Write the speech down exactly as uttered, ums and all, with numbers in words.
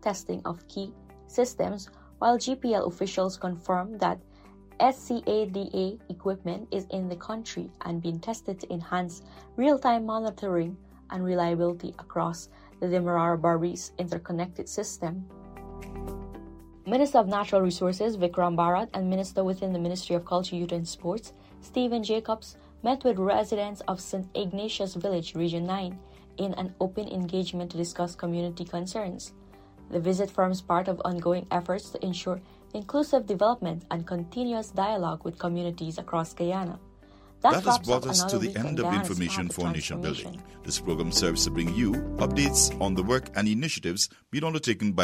testing of key systems, while G P L officials confirmed that SCADA equipment is in the country and being tested to enhance real-time monitoring and reliability across the Demerara-Barbies interconnected system. Minister of Natural Resources Vikram Bharat and Minister within the Ministry of Culture, Youth and Sports Stephen Jacobs met with residents of Saint Ignatius Village, Region nine, in an open engagement to discuss community concerns. The visit forms part of ongoing efforts to ensure inclusive development and continuous dialogue with communities across Guyana. That, that has brought us to the end of Information for Nation Building. This program serves to bring you updates on the work and initiatives being undertaken by